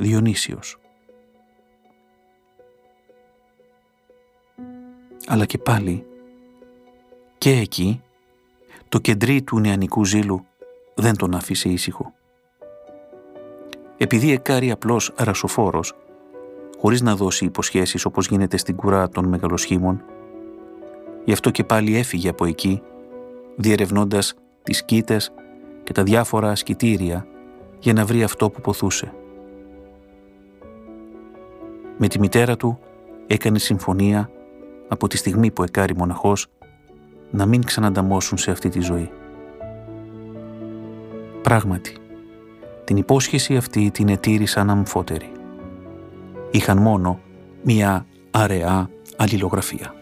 Διονύσιος. Αλλά και πάλι, και εκεί, το κεντρί του νεανικού ζήλου δεν τον άφησε ήσυχο. Επειδή εκάρει απλώς ρασοφόρος, χωρίς να δώσει υποσχέσεις όπως γίνεται στην κουρά των μεγαλοσχήμων, γι' αυτό και πάλι έφυγε από εκεί, διερευνώντας τις σκήτες και τα διάφορα ασκητήρια για να βρει αυτό που ποθούσε. Με τη μητέρα του έκανε συμφωνία από τη στιγμή που εκάρει μοναχός να μην ξανανταμώσουν σε αυτή τη ζωή. Πράγματι, την υπόσχεση αυτή την ετήρησαν αμφότεροι. Είχαν μόνο μία αραιά αλληλογραφία.